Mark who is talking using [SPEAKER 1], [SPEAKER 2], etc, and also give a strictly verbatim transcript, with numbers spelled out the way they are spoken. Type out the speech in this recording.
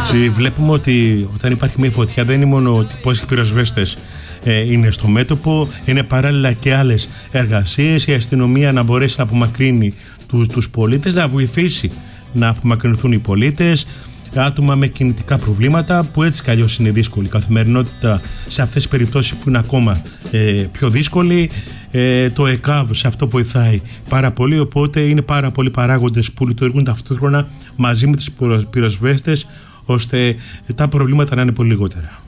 [SPEAKER 1] Βλέπουμε ότι όταν υπάρχει μια φωτιά δεν είναι μόνο ότι πόσοι πυροσβέστες ε, είναι στο μέτωπο, είναι παράλληλα και άλλες εργασίες. Η αστυνομία να μπορέσει να απομακρύνει τους, τους πολίτες, να βοηθήσει να απομακρυνθούν οι πολίτες, άτομα με κινητικά προβλήματα που έτσι κι αλλιώς είναι δύσκολη η καθημερινότητα σε αυτές τις περιπτώσεις που είναι ακόμα ε, πιο δύσκολη. Ε, το ΕΚΑΒ σε αυτό βοηθάει πάρα πολύ, οπότε είναι πάρα πολλοί παράγοντες που λειτουργούν ταυτόχρονα μαζί με τις πυροσβέστες ώστε τα προβλήματα να είναι πολύ λιγότερα.